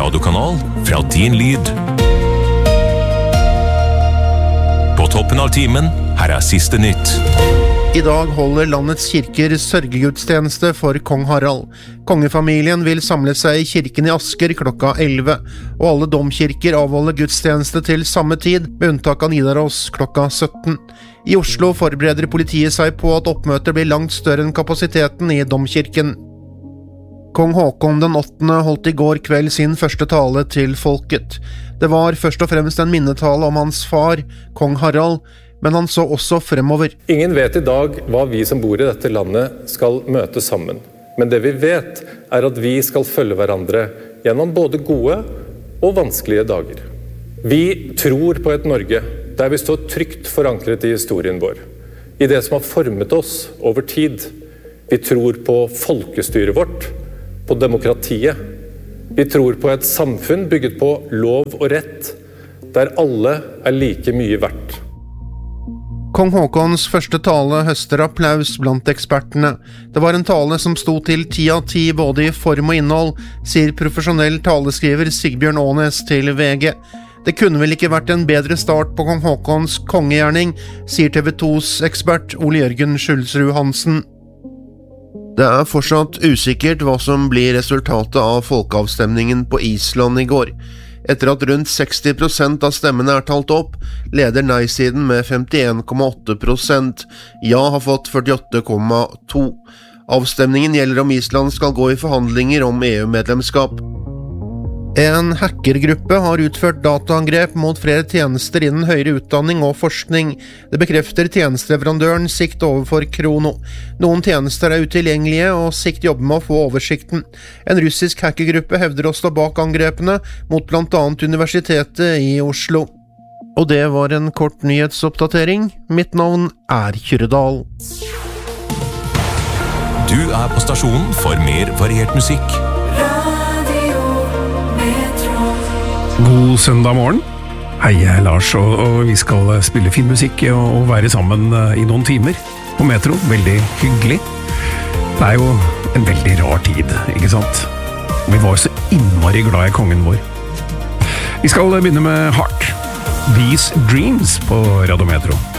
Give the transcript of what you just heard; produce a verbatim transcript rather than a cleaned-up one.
radiokanal fra din lyd. På toppen av timen, her er siste nytt. I dag holder landets kirker sørgegudstjeneste for kong Harald. Kongefamilien vil samle seg i kirken i Asker klokka elleve, og alle domkirker avholder gudstjeneste til samme tid, med unntak av Nidaros klokka sytten. I Oslo forbereder politiet seg på at oppmøtet blir langt større enn kapasiteten i domkirken. Kong Håkon den åttende holdt i går kveld sin første tale til folket. Det var først og fremst en minnetale om hans far, kong Harald, men han så også fremover. Ingen vet i dag hva vi som bor i dette landet skal møte sammen. Men det vi vet er at vi skal følge hverandre gjennom både gode og vanskelige dager. Vi tror på et Norge der vi står trygt forankret i historien vår, i det som har formet oss over tid. Vi tror på folkestyret vårt, på demokratiet. Vi tror på et samfunn bygget på lov og rett, der alle er like mye verdt. Kong Håkons første tale høster applaus blant ekspertene. Det var en tale som sto til ti av ti både i form og innhold, sier profesjonell taleskriver Sigbjørn Aanes til V G. Det kunne vel ikke vært en bedre start på kong Håkons kongegjerning, sier T V tos ekspert Ole Jørgen Skjulsrud Hansen. Det er fortsatt usikkert hva som blir resultatet av folkeavstemningen på Island i går. Etter at rundt seksti prosent av stemmene er talt opp, leder nei-siden med femtien komma åtte prosent. Ja har fått førtiåtte komma to. Avstemningen gjelder om Island skal gå i forhandlinger om E U-medlemskap. En hackergruppe har utført dataangrep mot flere tjenester innen høyere utdanning og forskning. Det bekrefter tjenesteleverandøren Sikt overfor Krono. Noen tjenester er utilgjengelige, og Sikt jobber med å få oversikten. En russisk hackergruppe hevder å stå bak angrepene mot blant annet Universitetet i Oslo. Og det var en kort nyhetsoppdatering. Mitt navn er Kyrredal. Du er på stasjonen for mer variert musikk. God søndag morgen. Hei, jeg er Lars, og, og vi skal spille fin musikk og, og være sammen i noen timer på Metro. Veldig hyggelig. Det er jo en veldig rar tid, ikke sant? Vi var jo så innmari glad i kongen vår. Vi skal begynne med Heart. These Dreams på Radio Metro.